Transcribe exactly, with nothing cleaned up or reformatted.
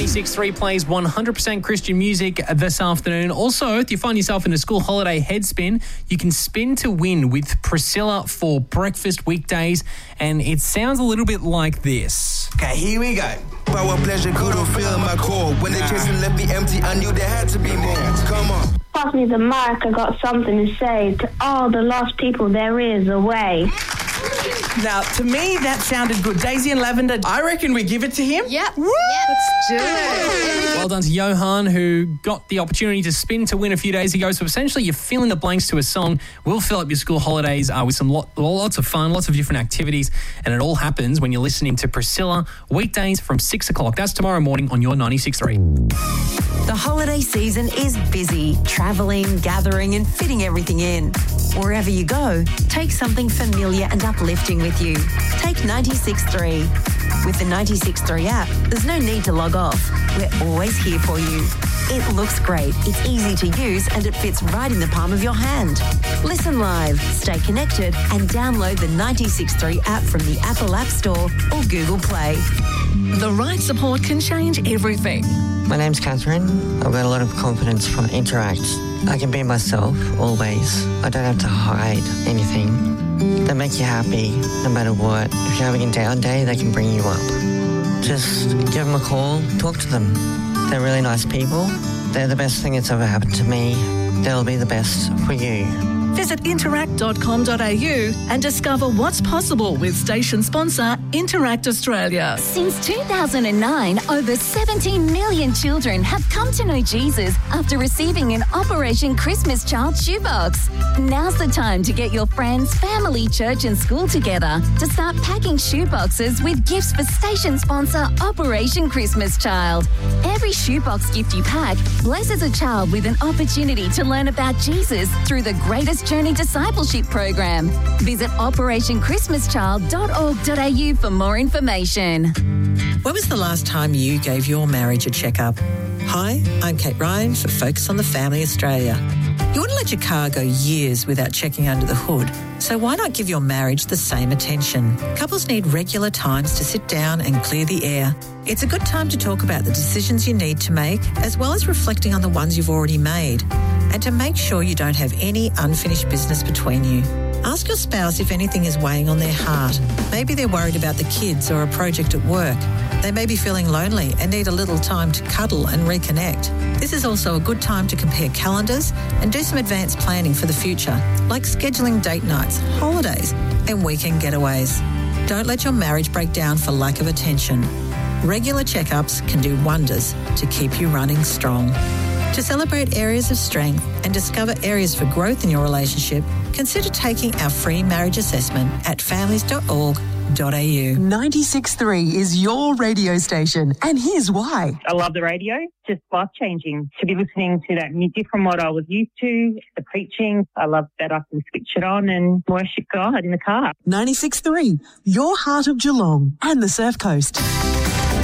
ninety-six point three plays one hundred percent Christian music this afternoon. Also, if you find yourself in a school holiday head spin, you can spin to win with Priscilla for breakfast weekdays. And it sounds a little bit like this. Okay, here we go. Power, pleasure, couldn't feel my core. When the chasing left me empty, I knew there had to be more. Come on. Pass me the mic, I got something to say to all the lost people there is away. Now, to me, that sounded good. Daisy and Lavender, I reckon we give it to him. Yep. Woo! Yep. Let's do it. Well done to Johan, who got the opportunity to spin to win a few days ago. So essentially, you fill in the blanks to a song. We'll fill up your school holidays uh, with some lot, lots of fun, lots of different activities. And it all happens when you're listening to Priscilla weekdays from six o'clock. That's tomorrow morning on your ninety-six point three. The holiday season is busy, travelling, gathering and fitting everything in. Wherever you go, take something familiar and uplifting with you. Take ninety-six point three. With the ninety-six point three app, there's no need to log off. We're always here for you. It looks great, it's easy to use and it fits right in the palm of your hand. Listen live, stay connected and download the ninety-six point three app from the Apple App Store or Google Play. The right support can change everything. My name's Catherine. I've got a lot of confidence from Interact. I can be myself, always. I don't have to hide anything. They make you happy, no matter what. If you're having a down day, they can bring you up. Just give them a call, talk to them. They're really nice people. They're the best thing that's ever happened to me. They'll be the best for you. Visit interact dot com dot a u and discover what's possible with station sponsor Interact Australia. Since two thousand nine, over seventeen million children have come to know Jesus after receiving an Operation Christmas Child shoebox. Now's the time to get your friends, family, church and school together to start packing shoeboxes with gifts for station sponsor Operation Christmas Child. Every shoebox gift you pack blesses a child with an opportunity to learn about Jesus through the Greatest Journey Discipleship Program. Visit operation christmas child dot org dot a u for more information. When was the last time you gave your marriage a checkup? Hi, I'm Kate Ryan for Focus on the Family Australia. You wouldn't let your car go years without checking under the hood, so why not give your marriage the same attention? Couples need regular times to sit down and clear the air. It's a good time to talk about the decisions you need to make, as well as reflecting on the ones you've already made, and to make sure you don't have any unfinished business between you. Ask your spouse if anything is weighing on their heart. Maybe they're worried about the kids or a project at work. They may be feeling lonely and need a little time to cuddle and reconnect. This is also a good time to compare calendars and do some advanced planning for the future, like scheduling date nights, holidays, and weekend getaways. Don't let your marriage break down for lack of attention. Regular checkups can do wonders to keep you running strong. To celebrate areas of strength and discover areas for growth in your relationship, consider taking our free marriage assessment at families dot org dot a u. ninety-six point three is your radio station, and here's why. I love the radio, just life-changing. To be listening to that music from what I was used to, the preaching, I love that I can switch it on and worship God in the car. ninety-six point three, your heart of Geelong and the Surf Coast.